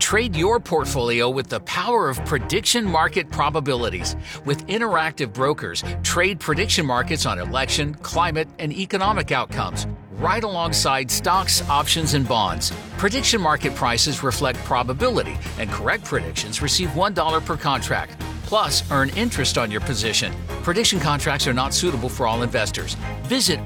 Trade your portfolio with the power of prediction market probabilities. With Interactive Brokers, trade prediction markets on election, climate, and economic outcomes, right alongside stocks, options, and bonds. Prediction market prices reflect probability, and correct predictions receive $1 per contract. Plus, earn interest on your position. Prediction contracts are not suitable for all investors. Visit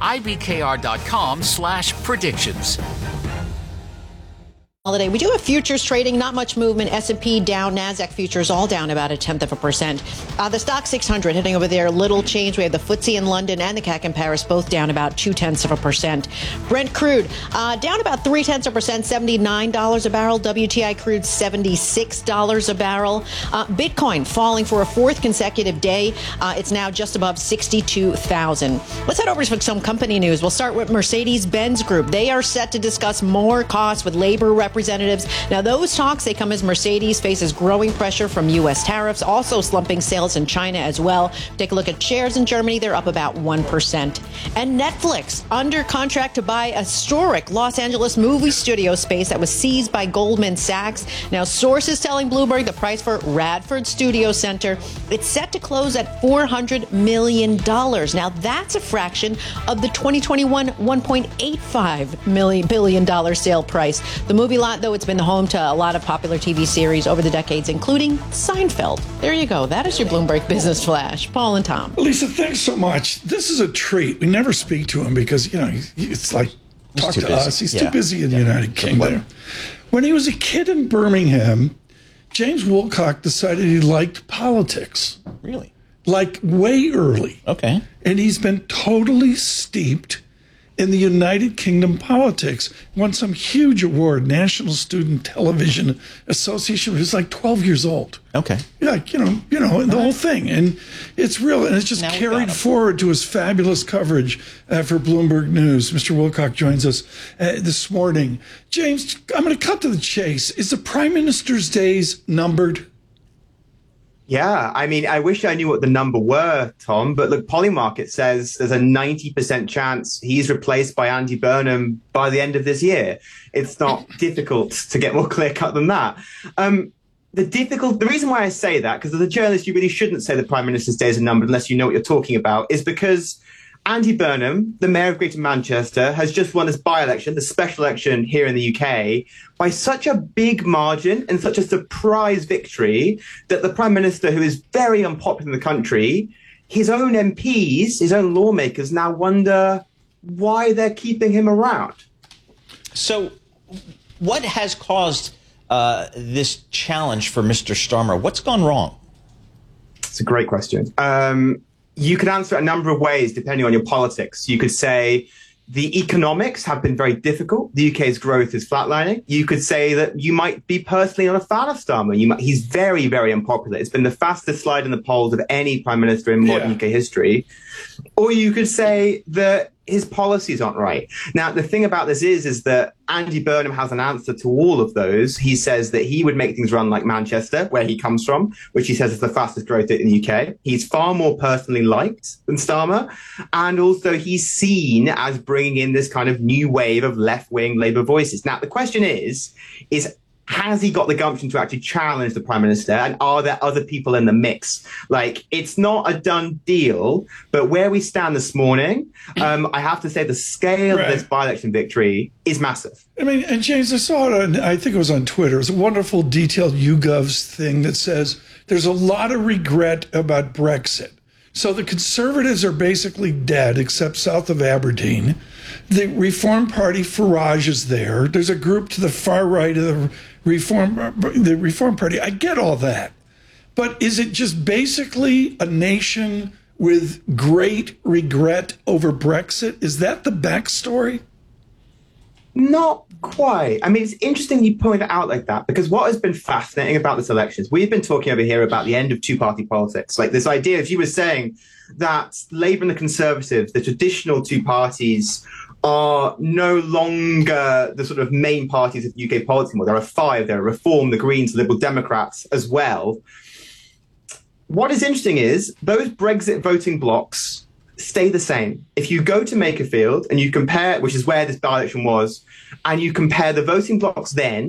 ibkr.com/predictions. Holiday. We do have futures trading, not much movement. S&P down, NASDAQ futures all down about 0.1%. The stock 600 heading over there, little change. We have the FTSE in London and the CAC in Paris both down about 0.2%. Brent crude down about 0.3%, $79 a barrel. WTI crude $76 a barrel. Bitcoin falling for a fourth consecutive day. It's now just above 62,000. Let's head over to some company news. We'll start with Mercedes-Benz Group. They are set to discuss more costs with labor representatives. Now, those talks, they come as Mercedes faces growing pressure from U.S. tariffs, also slumping sales in China as well. Take a look at shares in Germany. They're up about 1%. And Netflix, under contract to buy a historic Los Angeles movie studio space that was seized by Goldman Sachs. Now, sources telling Bloomberg the price for Radford Studio Center, it's set to close at $400 million. Now, that's a fraction of the 2021 $1.85 billion sale price. The movie lot, though, it's been the home to a lot of popular TV series over the decades, including Seinfeld. There you go. That is your Bloomberg Business Flash. Paul and Tom. Lisa, thanks so much. This is a treat. We never speak to him because, it's like, talk to us. He's too busy in the United Kingdom. When he was a kid in Birmingham, James Woolcock decided he liked politics. Really? Like way early. Okay. And he's been totally steeped in the United Kingdom politics. Won some huge award, National Student Television Association. He was like 12 years old. Okay. Like, the whole thing. And it's real. And it's just carried forward to his fabulous coverage for Bloomberg News. Mr. Wilcock joins us this morning. James, I'm going to cut to the chase. Is the Prime Minister's days numbered? Yeah, I mean, I wish I knew what the number were, Tom, but look, Polymarket says there's a 90% chance he's replaced by Andy Burnham by the end of this year. It's not difficult to get more clear cut than that. The reason why I say that, because as a journalist, you really shouldn't say the Prime Minister's days are numbered unless you know what you're talking about, is because Andy Burnham, the Mayor of Greater Manchester, has just won this by-election, the special election here in the UK, by such a big margin and such a surprise victory that the Prime Minister, who is very unpopular in the country, his own MPs, his own lawmakers now wonder why they're keeping him around. So what has caused this challenge for Mr. Starmer? What's gone wrong? It's a great question. You could answer it a number of ways depending on your politics. You could say the economics have been very difficult. The UK's growth is flatlining. You could say that you might be personally not a fan of Starmer. He's very, very unpopular. It's been the fastest slide in the polls of any prime minister in modern UK history. Or you could say that his policies aren't right. Now, the thing about this is that Andy Burnham has an answer to all of those. He says that he would make things run like Manchester, where he comes from, which he says is the fastest growth rate in the UK. He's far more personally liked than Starmer. And also he's seen as bringing in this kind of new wave of left-wing Labour voices. Now, the question is has he got the gumption to actually challenge the Prime Minister? And are there other people in the mix? Like, it's not a done deal, but where we stand this morning, I have to say the scale of this by-election victory is massive. I mean, and James, I saw it on, I think it was on Twitter. It's a wonderful detailed YouGov's thing that says there's a lot of regret about Brexit. So the Conservatives are basically dead, except south of Aberdeen. The Reform Party, Farage, is there. There's a group to the far right of the Reform Party. I get all that. But is it just basically a nation with great regret over Brexit? Is that the backstory? Not quite. I mean, it's interesting you point it out like that, because what has been fascinating about this election is we've been talking over here about the end of two-party politics. Like this idea, as you were saying, that Labour and the Conservatives, the traditional two parties, are no longer the sort of main parties of UK politics anymore. There are five. There are Reform, the Greens, the Liberal Democrats as well. What is interesting is those Brexit voting blocks stay the same. If you go to Makerfield and you compare, which is where this by-election was, and you compare the voting blocks then